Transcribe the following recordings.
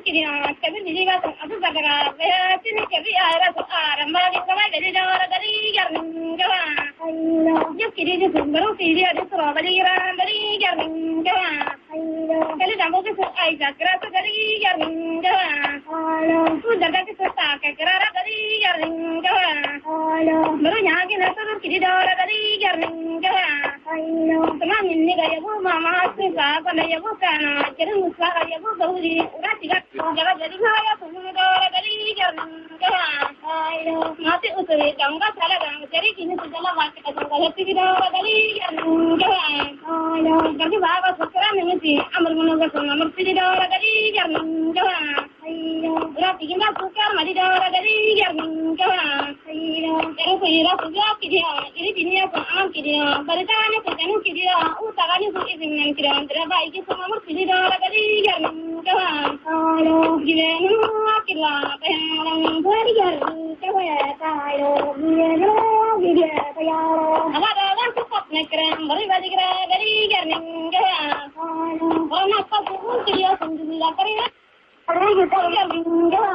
kiri kami diri ba abu bagara be tini kiri ara so aramba di kama dari dawara dari garning gawa yo kiri di sumbaru kiri ada sura dari ran dari garning gawa kali dambo ke so ai jakra so dari garning gawa tu daga ke so ta ke kara dari garning gawa baru nyagi na so kiri dawara dari garning gawa tama minni ga yabu mama se sa kana yabu kana kiri musla ga yabu gauri ura tiga jaga dari ngaya so dawara dari garning gawa mati utare ganga sala ganga jadi kini sejala market ganga heti dawara dari garning gawa jadi bawa sukra nimiti amar monoga so amar tiri dawara dari garning gawa ura tiga sukar mari dawara dari garning gawa jadi kuira suja kidia ini binia so amar kidia baritane so kanu kidia utagani so izin kidia antara baik so amar tiri dawara dari garning gawa gilenu akila penang dari garning gawa tayo gilenu gidia tayaro amara dan cepat nekren bari bari dari garning gawa orang apa pun kidia sendiri karena dari kita garning gawa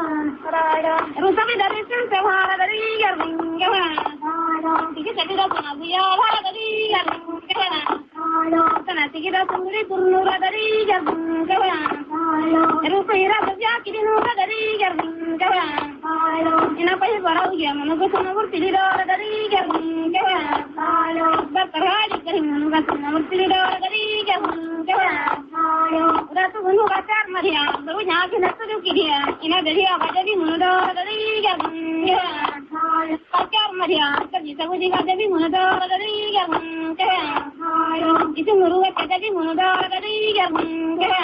terus sampai dari sewara dari garning gawa tiga tidak pernah biara dari garning gawa sana tiga sendiri turnura dari garning gawa terus kira kerja kini nura dari garning gawa kenapa ya barang dia menunggu nomor tidak dari garning gawa berterhadap dari menunggu nomor tidak dari garning gawa udah tuh menunggu kasar Maria baru nyaki nasi dulu dia ini dari apa jadi menunggu dari garning gawa kasar Maria kerja sahaja juga jadi menunggu dari garning gawa itu menunggu jadi menunggu dari garning gawa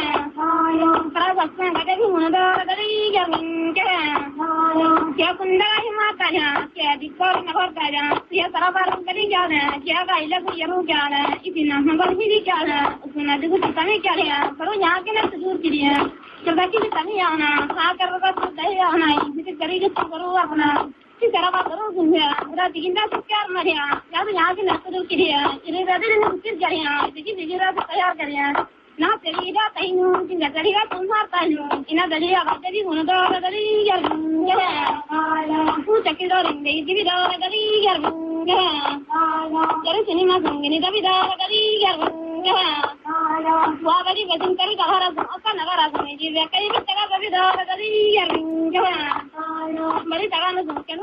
Prabhasna jadi menunggu dari garning gawa क्या कुंडा ही माता है क्या दिक्कत न होता है क्या सारा बार करी जा रहा है क्या गाइला को यरो क्या है इतना हम बार भी क्या है उसने देखो कितना क्या है पर यहाँ के ना दूर की है जब बाकी कितना नहीं आना खा कर बस दही आना इसे करेगी तो करो अपना इसी तरह बात करो सुनिए पूरा दिखता तो क्या मरिया या तो यहाँ के ना दूर की है इन्हें ज्यादा नहीं कुछ करिए देखिए देखिए रात तैयार करिए ना चलिएगा कहीं चिंता करिएगा तुम मारता है इन्हें दलिया बातें भी होने दो दली यार तू चक्की दो रिंगे इसी भी दो दली यार जरूर सिनेमा सुनेंगे नहीं तभी दो दली यार वहाँ बड़ी वजन करी कहाँ रखूँ उसका नगा रखूँ जी वे कहीं भी जगह तभी दो दली यार बड़ी जगह में सुन के